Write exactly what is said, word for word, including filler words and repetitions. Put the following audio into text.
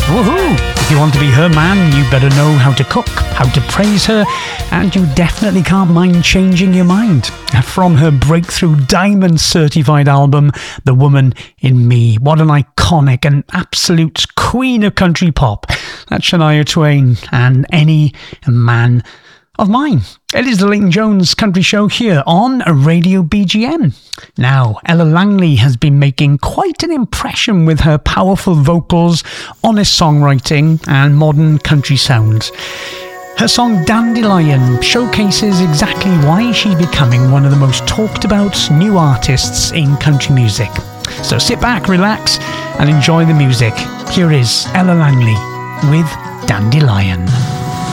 Woohoo! If you want to be her man, you better know how to cook, how to praise her, and you definitely can't mind changing your mind. From her breakthrough diamond certified album, The Woman in Me. What an iconic and absolute queen of country pop. That's Shania Twain and Any Man of Mine. It is the Leighton Jones Country Show here on Radio B G M. Now, Ella Langley has been making quite an impression with her powerful vocals, honest songwriting and modern country sounds. Her song Dandelion showcases exactly why she's becoming one of the most talked about new artists in country music. So sit back, relax and enjoy the music. Here is Ella Langley with Dandelion.